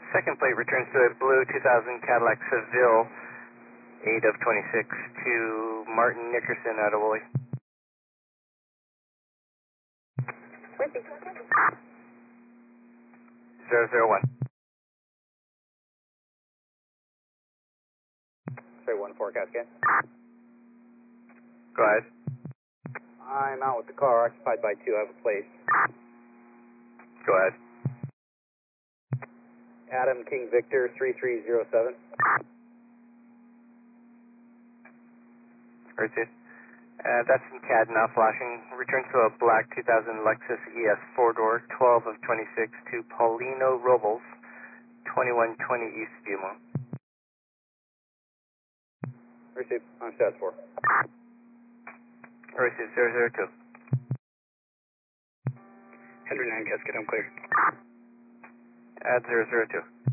Second plate returns to a blue 2000 Cadillac Seville, 8 of 26 to Martin Nickerson out of Woolley. Whiskey. 001. Straight 1-4 Cascade. Go ahead. I'm out with the car, occupied by 2. I have a place. Go ahead. Adam King Victor 3307. Received. That's in CAD now flashing. Return to a black 2000 Lexus ES 4-door, 12 of 26 to Paulino Robles, 2120 East Viewmont. Received. On stats 4. Received 002. Henry 9 Cascade, I'm clear. Add 002.